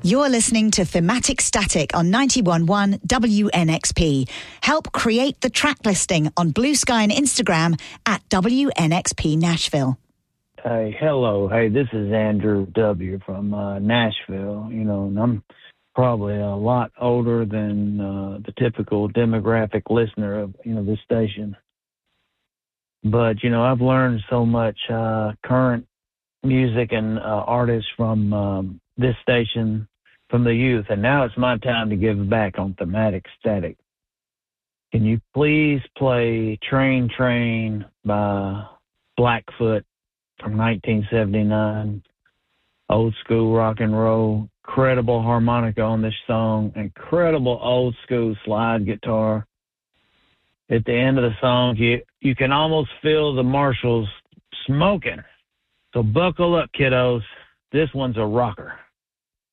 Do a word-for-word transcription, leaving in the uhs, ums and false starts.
You're listening to Thematic Static on ninety-one point one W N X P. Help create the track listing on Blue Sky and Instagram at W N X P Nashville. Hey, hello. Hey, this is Andrew W. from uh, Nashville. You know, and I'm probably a lot older than uh, the typical demographic listener of, you know, this station. But, you know, I've learned so much uh, current music and uh, artists from um, this station, from the youth, and now it's my time to give back on Thematic Static. Can you please play Train Train by Blackfoot from nineteen seventy-nine? Old school rock and roll, incredible harmonica on this song, incredible old school slide guitar. At the end of the song, you, you can almost feel the Marshalls smoking. So buckle up, kiddos. This one's a rocker.